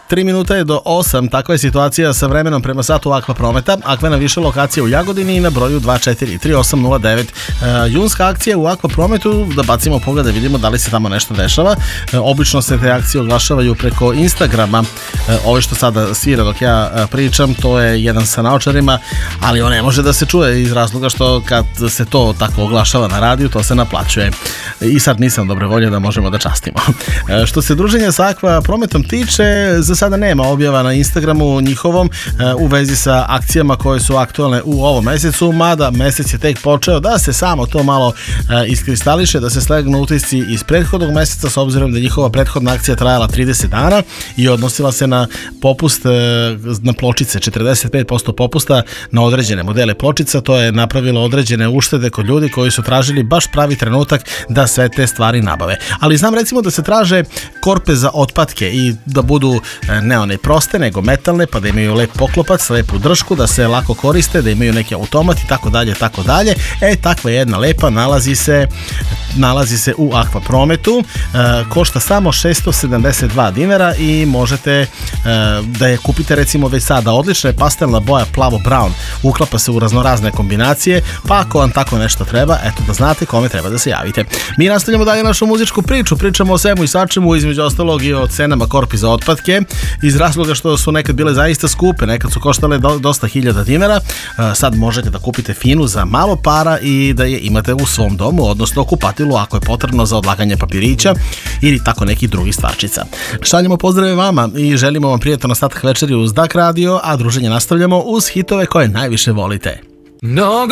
3 minuta je do 8, takva je situacija sa vremenom prema satu Aqua Prometa. Aqua na više lokacija u Jagodini i na broju 243-3809. Junska akcija u Aqua Prometu, da bacimo pogled da vidimo da li se tamo nešto dešava. Obično se te akcije oglašavaju preko Instagrama. Ovo što sada svira dok ja pričam, to je jedan sa naočarima, ali on ne može da se čuje iz razloga što kad se to tako oglašava na radiju, to se naplaćuje. I sad nisam dobre volje da možemo da častimo. Što se druženja sa Aqua Prometom tiče, za sada nema objava na Instagramu njihovom u vezi sa akcijama koje su aktualne u ovom mesecu, mada mesec je tek počeo da se samo to malo iskristališe, da se slegnu utisci iz prethodnog meseca, s obzirom da je njihova prethodna akcija trajala 30 dana i odnosila se na popust na pločice, 45% popusta na određene modele pločica. To je napravilo određene uštede kod ljudi koji su tražili baš pravi trenutak da sve te stvari nabave. Ali znam recimo da se traže korpe za otpadke i da budu ne one proste, nego metalne, pa da imaju lep poklopac, lepu držku, da se lako koriste, da imaju neki automat i tako dalje, tako dalje. Takva jedna lepa nalazi se u Aqua Prometu, košta samo 672 dinara i možete da je kupite recimo već sada. Odlična je pastelna boja plavo-brown, uklapa se u raznorazne kombinacije, pa ako vam tako nešto treba, eto da znate kome treba da se javite. Mi nastavljamo dalje našu muzičku priču, pričamo o svemu i svačemu, između ostalog i o cenama korpi za otpadke, iz razloga što su nekad bile zaista skupe, nekad su koštale dosta hiljada dinara. Sad možete da kupite finu za malo para i da je imate u svom domu, odnosno kupatilu ako je potrebno za odlaganje papirića ili tako nekih drugih stvarčica. Šaljemo pozdrave vama i želimo vam prijatan ostatak večeri uz DAK Radio, a druženje nastavljamo uz hitove koje najviše volite. Mnogo